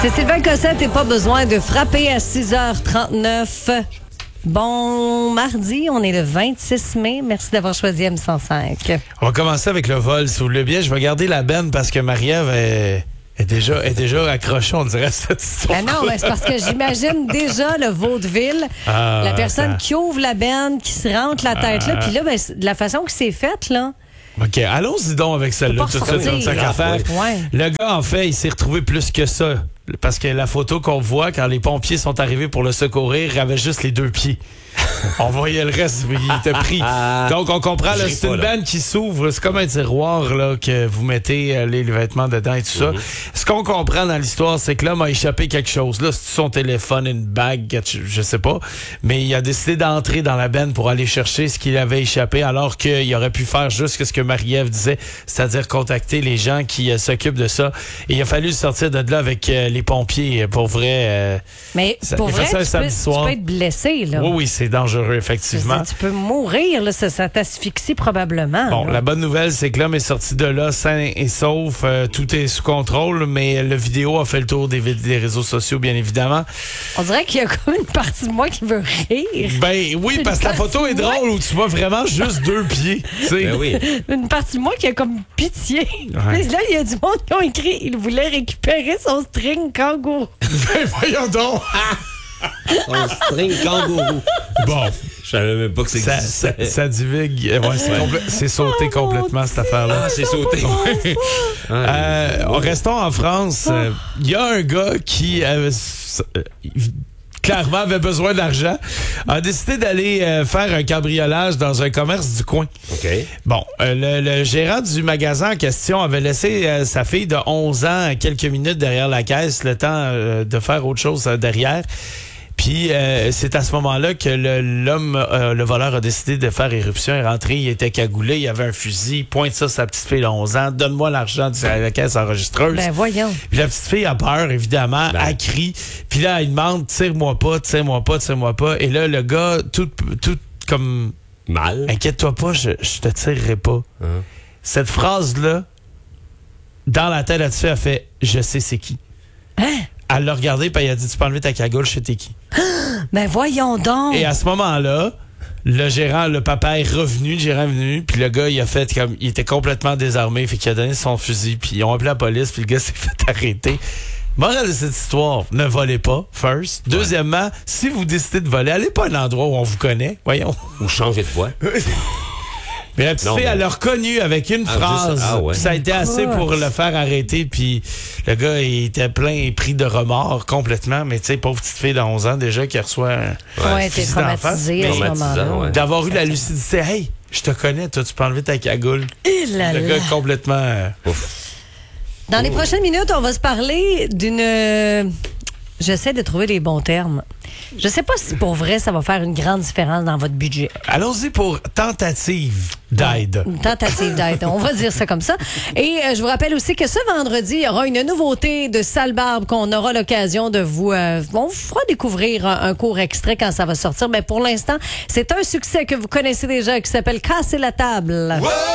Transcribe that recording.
C'est Sylvain Cossette et pas besoin de frapper à 6h39. Bon mardi, on est le 26 mai. Merci d'avoir choisi M105. On va commencer avec le vol. Si vous voulez bien, je vais garder la benne parce que Marie-Ève est déjà accrochée, on dirait, cette histoire. Ben non, mais c'est parce que j'imagine déjà le vaudeville, la personne qui ouvre la benne, qui se rentre la tête là, puis là, ben, de la façon que c'est fait, là. OK, allons-y donc avec celle-là, tout de suite, comme ça faire. Ouais. Le gars, en fait, il s'est retrouvé plus que ça. Parce que la photo qu'on voit, quand les pompiers sont arrivés pour le secourir, il avait juste les 2 pieds. On voyait le reste, il était pris. Donc, on comprend, là, c'est une benne qui s'ouvre. C'est comme un tiroir là, que vous mettez les vêtements dedans et tout ça. Ce qu'on comprend dans l'histoire, c'est que l'homme a échappé quelque chose. Là, c'est son téléphone, une bague, je sais pas. Mais il a décidé d'entrer dans la benne pour aller chercher ce qu'il avait échappé, alors qu'il aurait pu faire juste ce que Marie-Ève disait, c'est-à-dire contacter les gens qui s'occupent de ça. Et il a fallu sortir de là avec les pompiers, pour vrai. Mais pour vrai, tu peux être blessé, là. Oui, c'est dangereux, effectivement. Tu peux mourir, là, ça t'asphyxie probablement. Bon, là. La bonne nouvelle, c'est que l'homme est sorti de là sain et sauf. Tout est sous contrôle, mais le vidéo a fait le tour des réseaux sociaux, bien évidemment. On dirait qu'il y a comme une partie de moi qui veut rire. Ben oui, parce que la photo est drôle où tu vois vraiment juste 2 pieds. Ben oui. Une partie de moi qui a comme pitié. Ouais. Là, il y a du monde qui ont écrit il voulait récupérer son string kangourou. Ben voyons donc! Un string kangourou. Bon. Je savais même pas que ça existait. Ça divague. Ouais, c'est sauté complètement, cette affaire-là. Ah, c'est sauté. Restons en France. Il y a un gars qui clairement avait besoin d'argent, a décidé d'aller faire un cambriolage dans un commerce du coin. OK. Bon, le gérant du magasin en question avait laissé sa fille de 11 ans quelques minutes derrière la caisse, le temps de faire autre chose derrière. Puis c'est à ce moment-là que le voleur a décidé de faire éruption. Il est rentré, il était cagoulé, il avait un fusil, il pointe ça sa petite fille de 11 ans, donne-moi l'argent de la caisse enregistreuse. Ben voyons. Puis la petite fille a peur, évidemment, elle crie. Puis là, elle demande, tire-moi pas. Et là, le gars, tout comme... Mal. Inquiète-toi pas, je te tirerai pas. Cette phrase-là, dans la tête, la petite fille a fait, je sais c'est qui. Hein? Elle l'a regardé, puis elle a dit, tu peux enlever ta cagoule, je sais t'es qui. Ben voyons donc. Et à ce moment-là, le papa est revenu, le gérant est venu, puis le gars, il a fait comme, il était complètement désarmé, fait qu'il a donné son fusil, puis ils ont appelé la police, puis le gars s'est fait arrêter. Morale de cette histoire, ne volez pas, first. Deuxièmement, si vous décidez de voler, allez pas à un endroit où on vous connaît, voyons. Ou changer de voix. Mais la petite fille, elle l'a reconnu avec une phrase. Ça a été assez pour le faire arrêter. Puis le gars, il était plein et pris de remords complètement. Mais tu sais, pauvre petite fille de 11 ans déjà qui reçoit un t'es fusil d'en face. traumatisé à ce moment-là. Ouais. D'avoir eu la lucidité. Hey, je te connais, toi, tu peux enlever ta cagoule. Le gars complètement... Dans les prochaines minutes, on va se parler d'une... J'essaie de trouver les bons termes. Je sais pas si pour vrai, ça va faire une grande différence dans votre budget. Allons-y pour tentative d'aide. Une tentative d'aide, on va dire ça comme ça. Et je vous rappelle aussi que ce vendredi, il y aura une nouveauté de Sale Barbe qu'on aura l'occasion de vous... on vous fera découvrir un court extrait quand ça va sortir. Mais pour l'instant, c'est un succès que vous connaissez déjà qui s'appelle « Casser la table ».